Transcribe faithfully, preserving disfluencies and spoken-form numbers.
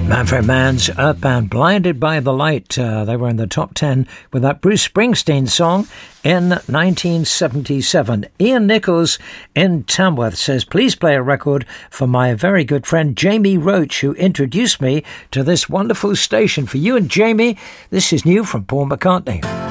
Manfred Mann's Earth Band, Blinded by the Light. Uh, they were in the top ten with that Bruce Springsteen song in nineteen seventy-seven. Ian Nichols in Tamworth says, please play a record for my very good friend Jamie Roach, who introduced me to this wonderful station. For you and Jamie, this is new from Paul McCartney.